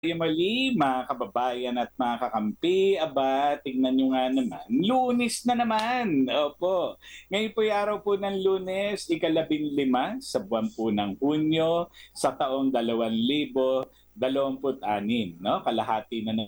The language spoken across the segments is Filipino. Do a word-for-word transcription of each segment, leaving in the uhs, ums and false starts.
Yung mali, mga kababayan at mga kakampi, aba, tignan nyo nga naman, Lunes na naman! Opo, ngayon po yung araw po ng Lunes, ikalabing lima sa buwan po ng Hunyo sa taong dalawang libo dalawamput anim, no? Kalahati na ng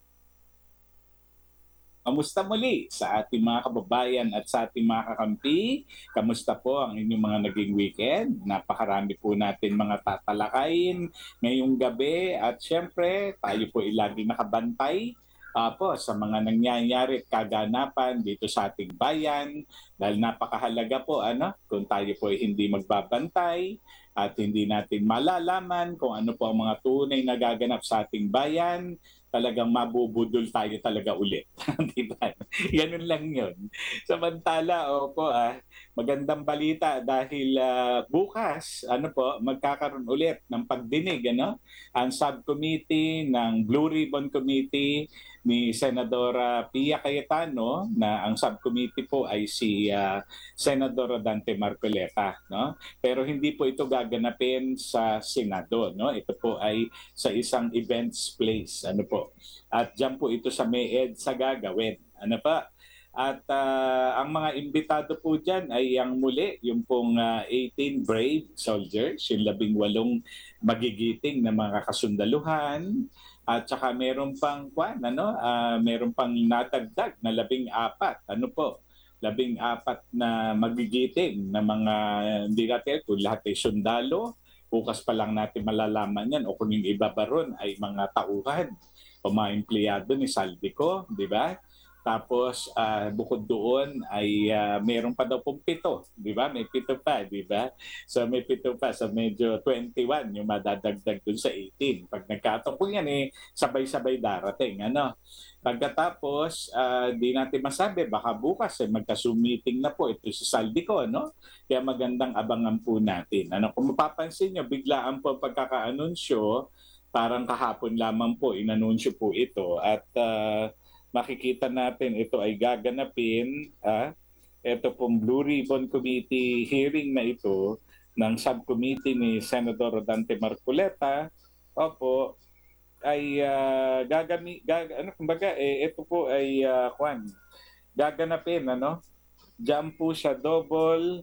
Kamusta muli sa ating mga kababayan at sa ating mga kakampi? Kamusta po ang inyong mga naging weekend? Napakarami po natin mga tatalakayin ngayong gabi at syempre tayo po ay laging nakabantay uh, po sa mga nangyayari at kaganapan dito sa ating bayan dahil napakahalaga po ano kung tayo po ay hindi magbabantay at hindi natin malalaman kung ano po ang mga tunay na gaganap sa ating bayan, talagang mabubudol tayo talaga ulit. Di ba? Ganun lang yun. Samantala, opo ah, magandang balita dahil ah, bukas, ano po, magkakaroon ulit ng pagdinig, ano? Ang subcommittee ng Blue Ribbon Committee ni Senadora Pia Cayetano na ang subcommittee po ay si ah, Senadora Dante Marcoleta, no? Pero hindi po ito gaganapin sa Senado, no? Ito po ay sa isang events place, ano po. At diyan po ito sa May EDSA gagawin. Ano pa? At ah, ang mga imbitado po dyan ay ang muli, yung pong ah, eighteen brave soldiers, yung labing walong magigiting na mga kasundaluhan. At saka meron pang, kwan, ano, ah, meron pang natagdag na labing apat. Ano po? Labing apat na magigiting na mga, hindi natin kung lahat ay sundalo. Bukas pa lang natin malalaman yan o kung yung iba ba ron ay mga tauhan o mga empleyado ni Saldico, di ba? Tapos ah, bukod doon ay ah, meron pa daw pong pito, di ba? May pito pa, di ba? So may pito pa, so medyo twenty-one yung madadagdag dun sa eighteen. Pag nagkataon po yan eh, sabay-sabay darating, ano? Pagkatapos, ah, di natin masabi, baka bukas eh, magka-Zoom meeting na po ito si Saldico, no? Kaya magandang abangan po natin. Ano, kung mapapansin nyo, biglaan po ang pagkaka-anunsyo, parang kahapon lamang po inanunsyo po ito at uh, makikita natin ito ay gaganapin, ah, ito pong Blue Ribbon Committee hearing na ito ng subcommittee ni Senator Dante Marcoleta. Opo, ay uh, gagami gag, ano kumbaga eh ito po ay uh, kwan gaganapin ano diyan po sa double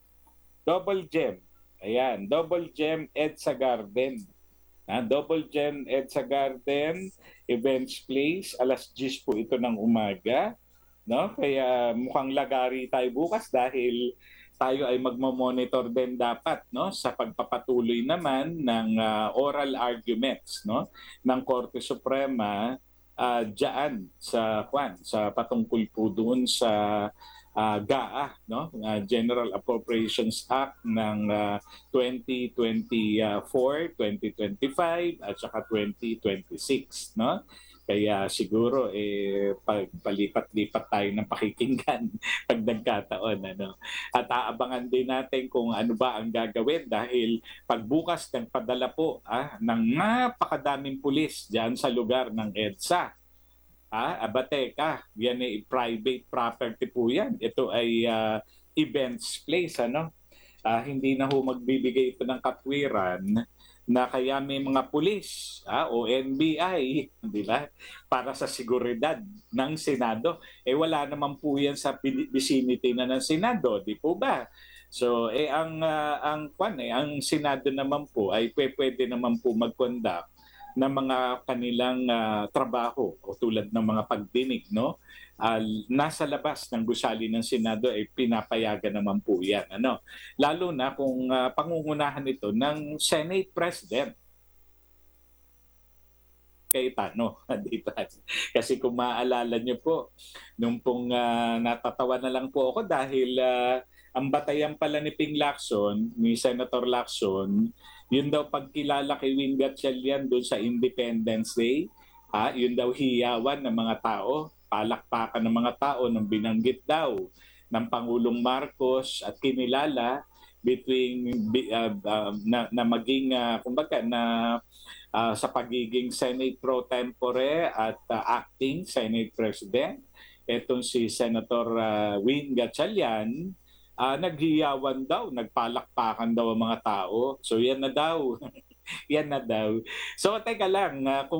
double gem, ayan, double gem EDSA Garden. Ah, Double Gem EDSA Garden, Events Place, alas diyes po ito ng umaga. No? Kaya mukhang lagari tayo bukas dahil tayo ay magmo-monitor din dapat no sa pagpapatuloy naman ng ah, oral arguments no ng Korte Suprema uh, diyan sa kwan sa patungkol po doon sa uh, G A A no uh, General Appropriations Act ng uh, twenty twenty-four, twenty twenty-five at saka twenty twenty-six no. Kaya siguro eh palipat-lipat tayo ng pakikinggan pag nagkataon ano. At aabangan din natin kung ano ba ang gagawin dahil pagbukas nagpadala po ah, ng napakadaming pulis diyan sa lugar ng EDSA. Ah, aba teka, yan ay private property po yan. Ito ay uh, events place, ano? Uh, hindi na ho magbibigay ito ng katwiran na kaya may mga pulis ah, o N B I, di ba? Para sa seguridad ng Senado. Eh wala naman po yan sa vicinity na ng Senado, di po ba? So eh ang uh, ang kwan eh ang Senado naman po ay pwede naman po mag-conduct ng mga kanilang uh, trabaho o tulad ng mga pagdinig no uh, nasa labas ng gusali ng Senado ay pinapayagan naman po yan ano lalo na kung uh, pangungunahan ito ng Senate President Cayetano, di ba? Kasi kung maaalala niyo po, nung pong uh, natatawa na lang po ako dahil uh, ang batayan pala ni Ping Lacson, ni Senator Lacson, yun daw pagkilala kay Win Gatchalian doon sa Independence Day, ha, yun daw hiyawan ng mga tao, palakpakan ng mga tao nang binanggit daw ng Pangulong Marcos at kinilala between uh, uh, na, na maging uh, kumbaga na uh, sa pagiging Senate pro tempore at uh, acting Senate President etong si Senator uh, Win Gatchalian uh, naghiyawan daw, nagpalakpakan daw ang mga tao. So yan na daw Yan na daw. So teka lang, ah, kung